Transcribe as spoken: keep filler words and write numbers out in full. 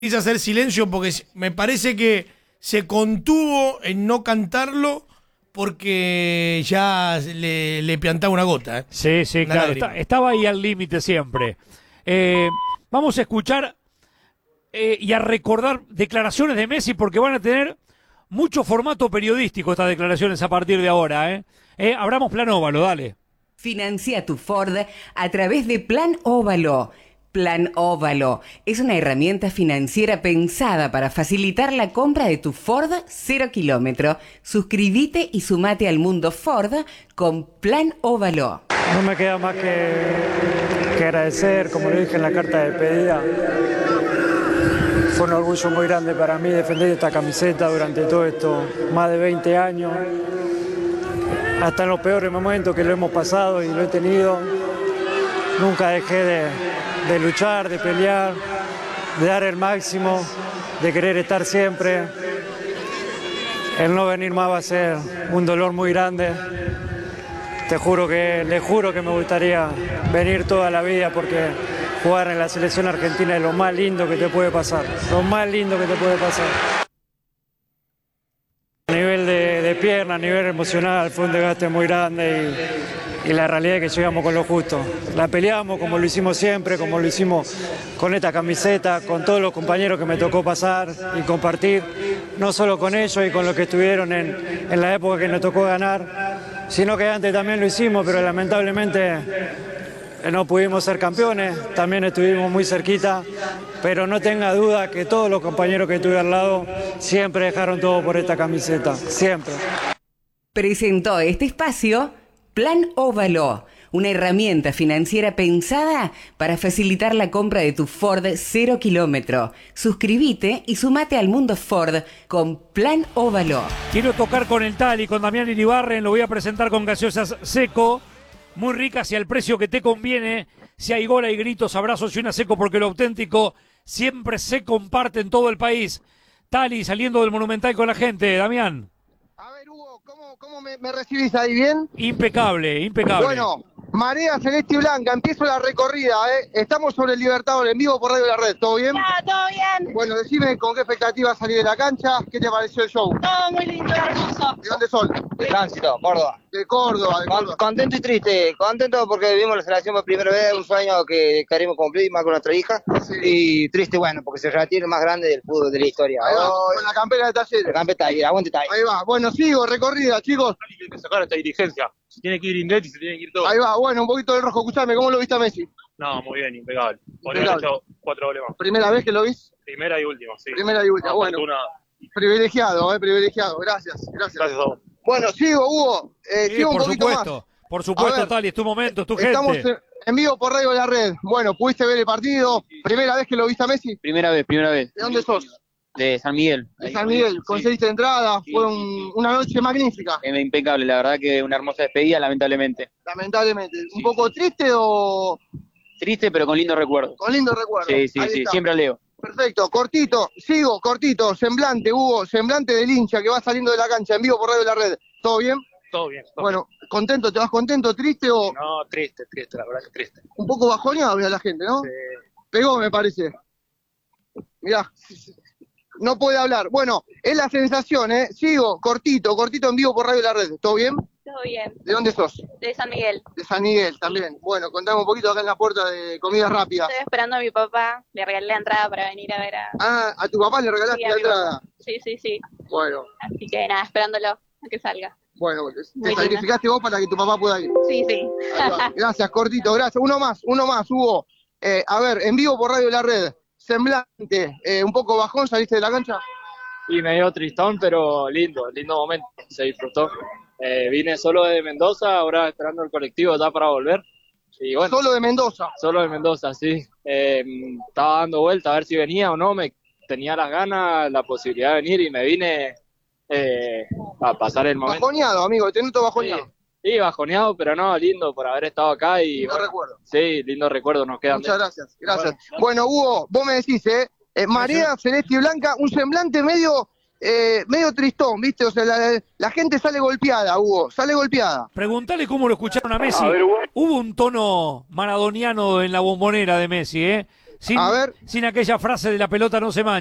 quise hacer silencio porque me parece que se contuvo en no cantarlo porque ya le, le piantaba una gota. ¿eh? Sí, sí, una claro. Está, estaba ahí al límite siempre. Eh, vamos a escuchar eh, y a recordar declaraciones de Messi porque van a tener mucho formato periodístico estas declaraciones a partir de ahora. ¿eh? Eh, abramos Plan Óvalo, dale. Financia tu Ford a través de Plan Óvalo. Plan Óvalo es una herramienta financiera pensada para facilitar la compra de tu Ford cero kilómetro. Suscríbete y sumate al mundo Ford con Plan Óvalo. No me queda más que, que agradecer, como lo dije en la carta de despedida. Fue un orgullo muy grande para mí defender esta camiseta durante todo esto, más de veinte años. Hasta en los peores momentos que lo hemos pasado y lo he tenido, nunca dejé de, de luchar, de pelear, de dar el máximo, de querer estar siempre. El no venir más va a ser un dolor muy grande. Te juro que, le juro que me gustaría venir toda la vida porque jugar en la selección argentina es lo más lindo que te puede pasar, lo más lindo que te puede pasar. A nivel de, de pierna, a nivel emocional, fue un desgaste muy grande y, y la realidad es que llegamos con lo justo. La peleamos como lo hicimos siempre, como lo hicimos con esta camiseta, con todos los compañeros que me tocó pasar y compartir, no solo con ellos y con los que estuvieron en, en la época que nos tocó ganar, sino que antes también lo hicimos, pero lamentablemente no pudimos ser campeones, también estuvimos muy cerquita, pero no tenga duda que todos los compañeros que tuve al lado siempre dejaron todo por esta camiseta, siempre. Presentó este espacio Plan Óvalo, una herramienta financiera pensada para facilitar la compra de tu Ford cero kilómetro. Suscríbete y sumate al mundo Ford con Plan Óvalo. Quiero tocar con el Tali, con Damián Iribarren, lo voy a presentar con gaseosas Seco. Muy ricas y al precio que te conviene. Si hay gol, hay gritos, abrazos y una Seco porque lo auténtico siempre se comparte en todo el país. Tali saliendo del Monumental con la gente. Damián. A ver, Hugo, ¿cómo, cómo me, me recibís ahí bien? Impecable, impecable. Bueno, marea celeste y blanca, empiezo la recorrida, ¿eh? Estamos sobre el Libertador en vivo por Radio La Red, ¿todo bien? Ya, todo bien. Bueno, decime con qué expectativa salí de la cancha, ¿qué te pareció el show? Todo muy lindo, hermoso. ¿De dónde son? De Tránsito, Córdoba. De Córdoba, de Córdoba. Contento y triste. Contento porque vimos la selección por primera vez, un sueño que queremos cumplir más con nuestra hija. Sí. Y triste, bueno, porque se retira el más grande del fútbol de la historia. Ahí va, Oh, con la campera de Talleres. el campeón está ahí, aguante está ahí. Ahí va, bueno, sigo, recorrida, chicos. Hay que sacar esta dirigencia. Se tiene que ir inglés y se tiene que ir todo. Ahí va, bueno, un poquito del rojo, escuchame, ¿cómo lo viste a Messi? No, muy bien, impecable. Podría haber Impecable. hecho cuatro goles más. ¿Primera vez que lo viste? Primera y última, sí. Primera y última, bueno. Afortunada. Privilegiado, eh, privilegiado, gracias, gracias. Gracias a vos. Bueno, sigo, Hugo, eh, Sí, sigo un por poquito supuesto, más. por supuesto, A ver, Tali, es tu momento, es tu Estamos gente. en- en vivo por Radio La Red. Bueno, ¿pudiste ver el partido? ¿Primera vez que lo viste a Messi? Primera vez, primera vez. ¿De dónde sos? De San Miguel. De San Miguel. ¿Conseguiste entrada? Sí, Fue sí, un- una noche magnífica, Eh, impecable, la verdad que una hermosa despedida, lamentablemente. lamentablemente. ¿Un Sí, poco triste o Triste, pero con lindo recuerdo. con lindo recuerdo? Sí, sí, Ahí sí, está. siempre leo. Perfecto, cortito, sigo, cortito, semblante, Hugo, semblante del hincha que va saliendo de la cancha en vivo por Radio La Red. ¿Todo bien? Todo bien. Todo Bueno, ¿contento? ¿Te vas contento, triste o bien. No, triste, triste, la verdad que triste. un poco bajoneado a la gente, no? Sí. Pegó, me parece. Mirá, no puede hablar. Bueno, es la sensación, ¿eh? Sigo, cortito, cortito en vivo por Radio La Red. ¿Todo bien? Todo bien. ¿De dónde sos? De San Miguel. De San Miguel también. Bueno, contame un poquito acá en la puerta de comida rápida. Estoy esperando a mi papá. Le regalé la entrada para venir a ver a... Ah, a tu papá le regalaste Sí, a la mi entrada. papá. Sí, sí, sí. Bueno, Así que nada, esperándolo a que salga. bueno, Muy te linda. sacrificaste vos para que tu papá pueda ir. Sí, sí. Ahí va. Gracias, cortito, gracias. Uno más, uno más, Hugo. Eh, a ver, en vivo por Radio La Red. Semblante, eh, un poco bajón, saliste de la cancha. Y medio tristón, pero lindo, lindo momento, se disfrutó. Eh, vine solo de Mendoza, ahora esperando el colectivo ya para volver. Y bueno, Solo de Mendoza. solo de Mendoza, sí. Eh, estaba dando vuelta a ver si venía o no, me tenía las ganas, la posibilidad de venir y me vine eh, a pasar el momento. Bajoneado, amigo, te noto bajoneado. Sí, sí, bajoneado, pero no, lindo por haber estado acá y Lindo bueno, recuerdo. sí, lindo recuerdo nos quedan. Muchas gracias, gracias. Bueno, Hugo, vos me decís, ¿eh? eh marea celeste y blanca, un semblante medio eh, medio tristón, ¿viste? O sea, la, la gente sale golpeada, Hugo, sale golpeada. Preguntale cómo lo escucharon a Messi. A ver, Hugo. Hubo un tono maradoniano en la bombonera de Messi, ¿eh? sin, A ver. sin aquella frase de la pelota no se mancha.